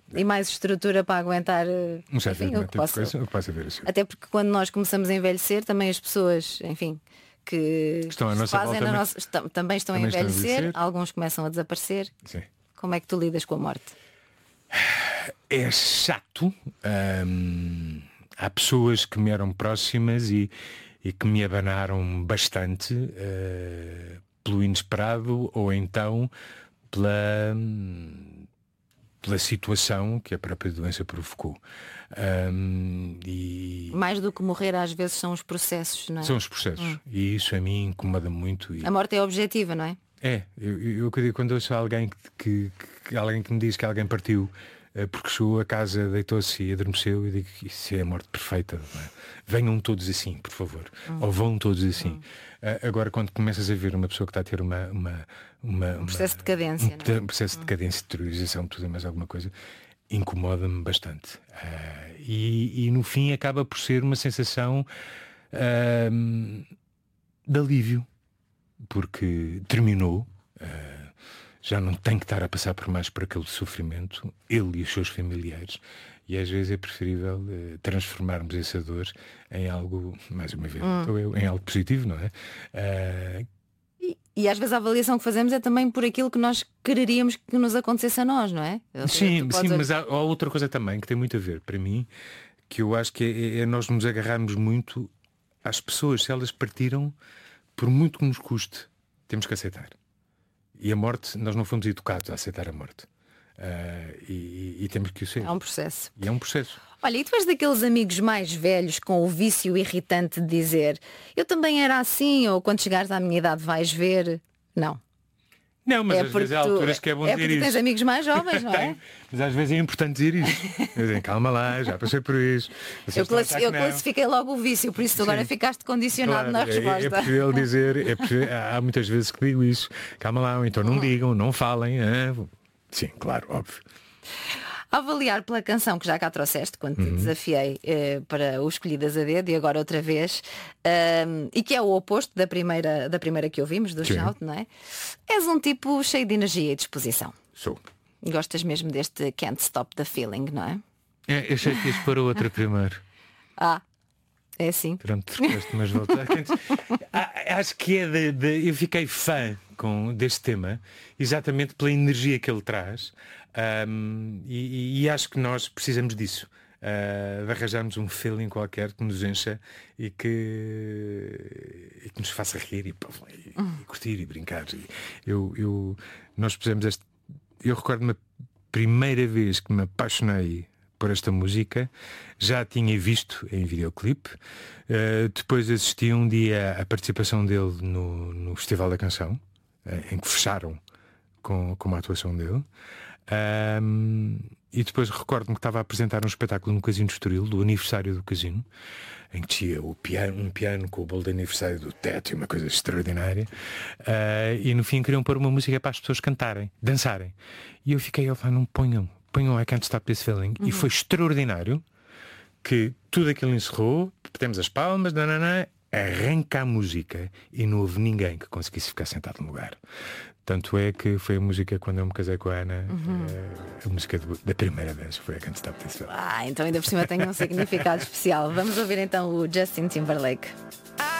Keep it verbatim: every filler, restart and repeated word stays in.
e mais estrutura para aguentar uh, um certo enfim, o que possa, coisa, o que possa ver assim. Até porque quando nós começamos a envelhecer, também as pessoas, enfim, que estão à nossa fazem volta, na nossa, estão, também estão também a envelhecer, estão a envelhecer, alguns começam a desaparecer. Sim. Como é que tu lidas com a morte? É chato. Hum, há pessoas que me eram próximas e, e que me abanaram bastante uh, pelo inesperado ou então pela, pela situação que a própria doença provocou. Um, e... Mais do que morrer, às vezes são os processos, não é? São os processos. Hum. E isso a mim incomoda muito. E... A morte é objetiva, não é? É, eu, eu, eu quando ouço alguém que, que, que alguém que me diz que alguém partiu uh, porque chegou a casa, deitou-se e adormeceu, e digo que isso é a morte perfeita. Não é? Venham todos assim, por favor. Hum. Ou vão todos assim. Hum. Uh, agora, quando começas a ver uma pessoa que está a ter uma, uma, uma, um processo uma, de decadência, um, não é? um processo de decadência, de terrorização, tudo e mais alguma coisa, incomoda-me bastante. Uh, e, e no fim acaba por ser uma sensação uh, de alívio. Porque terminou, uh, já não tem que estar a passar por mais por aquele sofrimento, ele e os seus familiares, e às vezes é preferível uh, transformarmos essa dor em algo, mais uma vez, hum. eu, em algo positivo, não é? Uh, e, e às vezes a avaliação que fazemos é também por aquilo que nós quereríamos que nos acontecesse a nós, não é? Eu, sim, sim, mas há, há outra coisa também que tem muito a ver, para mim, que eu acho que é, é nós nos agarrarmos muito às pessoas, se elas partiram. Por muito que nos custe, temos que aceitar. E a morte, nós não fomos educados a aceitar a morte. Uh, e, e temos que o ser. É um processo. E é um processo. Olha, e tu és daqueles amigos mais velhos com o vício irritante de dizer eu também era assim, ou quando chegares à minha idade vais ver. Não. Não, mas é às vezes há tu, alturas que é bom é dizer isso. Tens amigos mais jovens, não é? Mas às vezes é importante dizer isso. Eu digo, calma lá, já passei por isso. Eu, classi eu classifiquei logo o vício, por isso tu agora ficaste condicionado claro, na resposta. É, é possível dizer, é possível, há muitas vezes que digo isso. Calma lá, ou então não digam, não falem. Ah, sim, claro, óbvio. A avaliar pela canção que já cá trouxeste, quando te uhum. desafiei eh, para o Escolhidas a Dedo, e agora outra vez, um, e que é o oposto da primeira, da primeira que ouvimos, do Sim. Shout, não é? És um tipo cheio de energia e disposição. Sou. Gostas mesmo deste Can't Stop the Feeling, não é? É, eu achei que ias para outra primeiro. Ah, é assim. Pronto, trocaste umas voltas. Acho que é de, de... Eu fiquei fã com, deste tema, exatamente pela energia que ele traz. Um, e, e acho que nós precisamos disso, uh, de arranjarmos um feeling qualquer que nos encha e que, e que nos faça rir e, e, e curtir e brincar. Eu, eu, nós pusemos este, eu recordo-me a primeira vez que me apaixonei por esta música, já a tinha visto em videoclipe, uh, depois assisti um dia à participação dele no, no Festival da Canção, uh, em que fecharam com, com uma atuação dele. Um, e depois recordo-me que estava a apresentar um espetáculo no Casino de Estoril, do aniversário do Casino, em que tinha o piano, um piano com o bolo de aniversário do teto e uma coisa extraordinária, uh, e no fim queriam pôr uma música para as pessoas cantarem, dançarem, e eu fiquei, oh, não ponham, ponham I Can't Stop This Feeling. Uhum. E foi extraordinário que tudo aquilo encerrou, temos as palmas, nananã, arranca a música e não houve ninguém que conseguisse ficar sentado no lugar. Tanto é que foi a música, quando eu me casei com a Ana, uhum. a, a música do, da primeira vez foi a Can't Stop This Feeling. Ah, então ainda por cima tem um significado especial. Vamos ouvir então o Justin Timberlake.